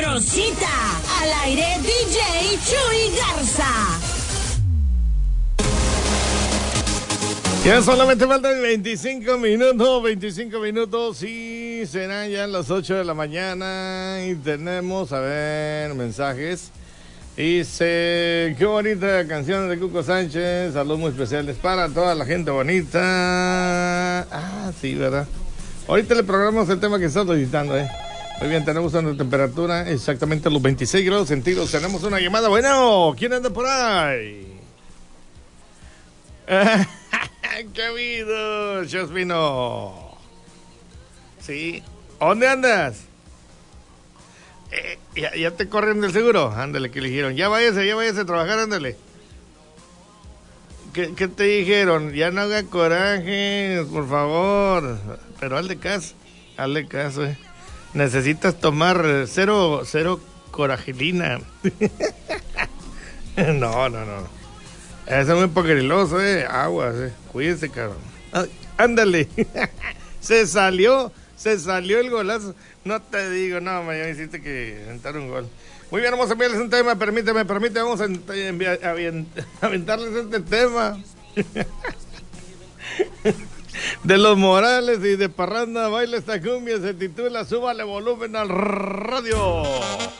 sabrosita. Al aire DJ Chuy Garza. Ya solamente faltan 25 minutos y serán ya las 8 de la mañana y tenemos, a ver, mensajes. Dice, qué bonita canción de Cuco Sánchez, saludos muy especiales para toda la gente bonita. Ah, sí, ¿verdad? Ahorita le programamos el tema que está solicitando, Muy bien, tenemos una temperatura exactamente los 26 grados centígrados. Tenemos una llamada, bueno, ¿quién anda por ahí? ¡Qué habido, Chosvino! Sí, ¿dónde andas? ¿Ya te corren del seguro? Ándale, que le dijeron, ya váyase a trabajar, ándale. ¿Qué te dijeron? Ya no haga coraje, por favor. Pero hazle caso, Necesitas tomar cero coragilina. No. Eso es muy peligroso, aguas, cuídense, cabrón. Ándale. Se salió el golazo. No te digo, no, me hiciste que entrar un gol. Muy bien, vamos a enviarles un tema, permíteme, vamos a aventarles este tema. De los Morales y de Parranda, baila esta cumbia, se titula Súbale volumen al radio.